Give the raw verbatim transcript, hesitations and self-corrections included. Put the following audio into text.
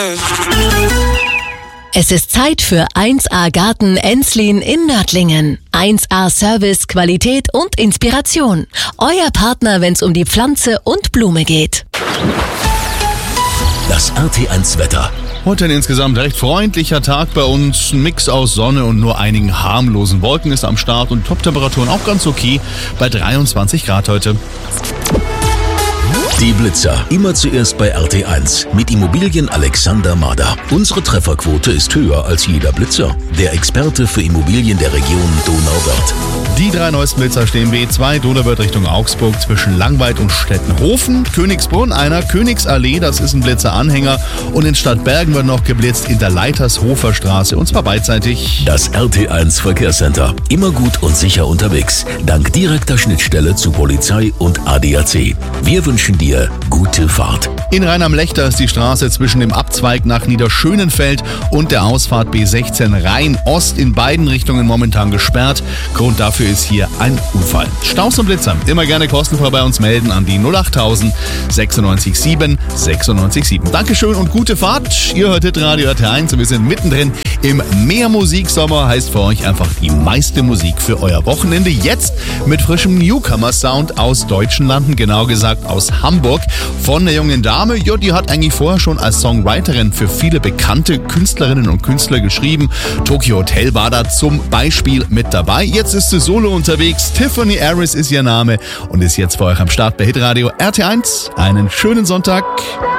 Es ist Zeit für eins A Garten Enslin in Nördlingen. eins A Service, Qualität und Inspiration. Euer Partner, wenn es um die Pflanze und Blume geht. Das R T eins Wetter. Heute ein insgesamt recht freundlicher Tag bei uns. Ein Mix aus Sonne und nur einigen harmlosen Wolken ist am Start und Top-Temperaturen auch ganz okay bei dreiundzwanzig Grad heute. Die Blitzer. Immer zuerst bei R T eins. Mit Immobilien Alexander Mader. Unsere Trefferquote ist höher als jeder Blitzer. Der Experte für Immobilien der Region Donauwörth. Die drei neuesten Blitzer stehen B zwei, Donauwörth Richtung Augsburg zwischen Langweid und Stettenhofen. Königsbrunn einer, Königsallee, das ist ein Blitzeranhänger. Und in Stadtbergen wird noch geblitzt in der Leitershofer Straße und zwar beidseitig. Das R T eins Verkehrscenter. Immer gut und sicher unterwegs. Dank direkter Schnittstelle zu Polizei und A D A C. Wir wünschen dir gute Fahrt. In Rhein am Lechter ist die Straße zwischen dem Abzweig nach Niederschönenfeld und der Ausfahrt B sechzehn Rhein-Ost in beiden Richtungen momentan gesperrt. Grund dafür ist hier ein Unfall. Staus und Blitzer immer gerne kostenfrei bei uns melden an die null acht null null sechs sieben sechs sechs sieben. Dankeschön und gute Fahrt. Ihr hört Radio R T eins und wir sind mittendrin im Mehrmusiksommer. Heißt für euch einfach die meiste Musik für euer Wochenende. Jetzt mit frischem Newcomer-Sound aus deutschen Landen, genau gesagt aus Hamburg, von der jungen Dame. Ja, die hat eigentlich vorher schon als Songwriterin für viele bekannte Künstlerinnen und Künstler geschrieben. Tokyo Hotel war da zum Beispiel mit dabei. Jetzt ist sie solo unterwegs. Tiffany Harris ist ihr Name und ist jetzt für euch am Start bei Hitradio R T eins. Einen schönen Sonntag.